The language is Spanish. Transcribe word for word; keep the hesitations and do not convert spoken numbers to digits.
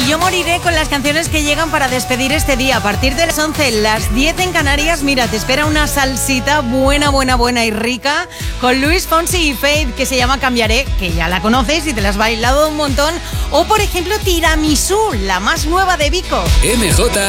Yo moriré con las canciones que llegan para despedir este día. A partir de las once, las diez en Canarias, mira, te espera una salsita buena, buena, buena y rica con Luis Fonsi y Faith, que se llama Cambiaré, que ya la conoces y te la has bailado un montón. O, por ejemplo, Tiramisú, la más nueva de Vico. M J